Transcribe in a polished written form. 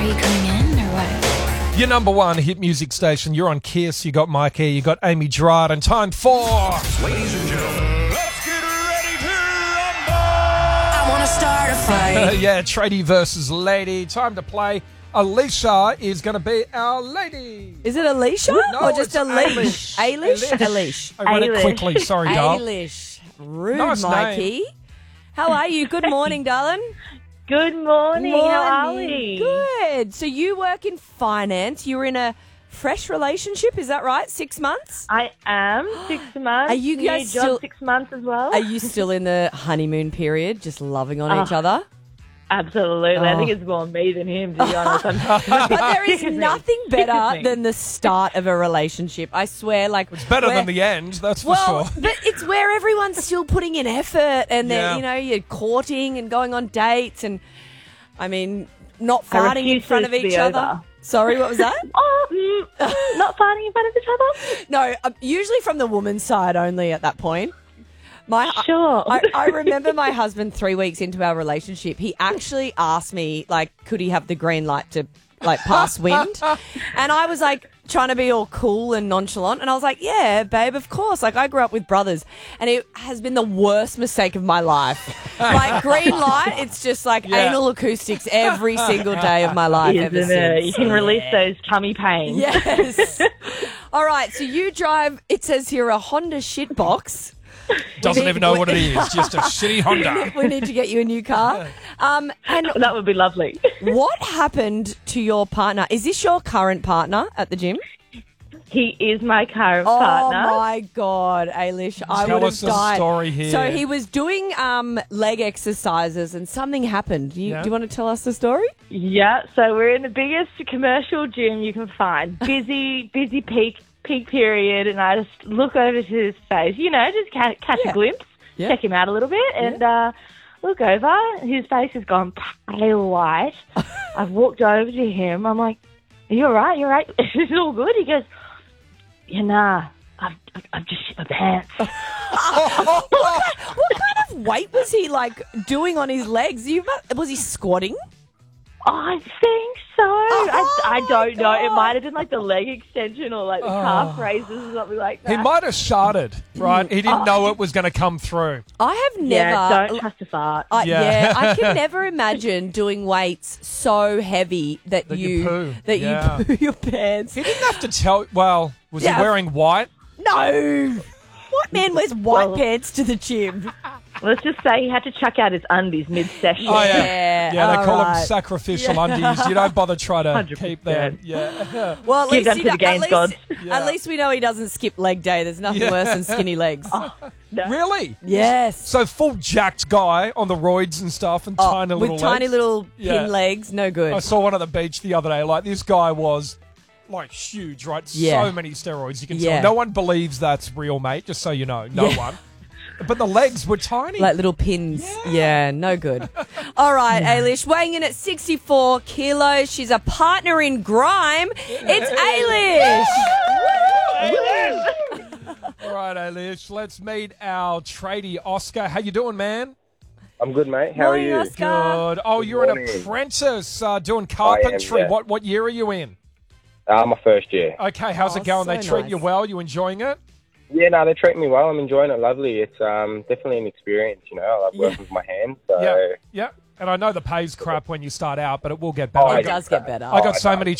you coming in or what? Your number one hit music station. You're on Kiss. You got Mike here. You got Amy Gerard. And time for... Ladies and gentlemen, let's get ready to rumble! I want to start a fight. yeah, tradie versus lady. Time to play. Alicia is going to be our lady. Is it Alicia No, or just it's a leash? Ailish. Ailish. I read it Ailish. quickly. Sorry, doll. Ailish. Rude, Nice Mikey. How are you? Good morning, darling. Good morning. How are we? Good. So you work in finance. You're in a fresh relationship, is that right? 6 months? I am 6 months. Are you guys New job, still- 6 months as well? Are you still in the honeymoon period, just loving on each other? Absolutely. I think Oh. it's more me than him, to be honest. But there is Sick of me. nothing Sick of better me. than the start of a relationship. I swear, like It's better than the end, that's for well, sure. but it's where everyone's still putting in effort, and Yeah. then you're courting and going on dates, and I mean, not I farting in refuse front this of to be each other. over. Sorry, what was that? Not fighting in front of each other? No, usually from the woman's side only at that point. Sure. I remember my husband 3 weeks into our relationship, he actually asked me, like, could he have the green light to, like, pass wind? And I was, like, trying to be all cool and nonchalant. And I was like, yeah, babe, of course. Like, I grew up with brothers. And it has been the worst mistake of my life. Like, green light, it's just, like, Yeah. anal acoustics every single day of my life ever Isn't it? since. You can release those tummy pains. Yes. All right, so you drive, it says here, a Honda shitbox. Doesn't even know what it is. Just a shitty Honda. We need to get you a new car. And That would be lovely. what happened to your partner? Is this your current partner at the gym? He is my current Oh partner. my God, Ailish, I Tell would have us the died. story here. So he was doing leg exercises and something happened. Yeah. Do you want to tell us the story? Yeah, so we're in the biggest commercial gym you can find. Busy peak period, and I just look over to his face, just catch Yeah. a glimpse, Yeah. check him out a little bit, and look over. His face has gone pale white. I've walked over to him. I'm like, "Are you all right? You're right. Is it all good?" He goes, "Yeah, nah. I've just shit my pants." What kind of weight was he like doing on his legs? Was he squatting? I think so. I my don't know. It God. might have been like the leg extension or like the calf raises or something like that. He might have sharted, right? He didn't know it was going to come through. I have never. Yeah, don't trust a fart. Yeah. I can never imagine doing weights so heavy that, That you you poo. that Yeah. you poo your pants. He didn't have to tell... Well, was Yeah. he wearing white? No, what man wears white Well- pants to the gym? Let's just say he had to chuck out his undies mid-session. Oh, yeah. Yeah, Yeah, they all call them right. sacrificial undies. You don't bother try to 100%. keep them. Yeah. Well, at Give least, them to the games gods. Yeah. at least we know he doesn't skip leg day. There's nothing Yeah. worse than skinny legs. Really? Yes. So full jacked guy on the roids and stuff and tiny little with tiny legs. little Yeah. pin legs, no good. I saw one at the beach the other day. Like, this guy was, like, huge, right? Yeah. So many steroids. You can Yeah. tell. No one believes that's real, mate, just so you know. No Yeah. one. But the legs were tiny. Like little pins. Yeah, no good. All right, Ailish, weighing in at 64 kilos. She's a partner in grime. It's Ailish. All right, Ailish, let's meet our tradie, Oscar. How you doing, man? I'm good, mate. How Morning, are you? Oscar. Good. Oh, Good you're an morning. apprentice doing carpentry. yeah. What year are you in? My first year. Okay, how's Oh, it going? so They treat nice. you well? You enjoying it? Yeah, no, they treat me well. I'm enjoying it. Lovely. It's definitely an experience. I love working with my hands. So. Yeah. And I know the pay's crap when you start out, but it will get better. Oh, It does get better. I got so many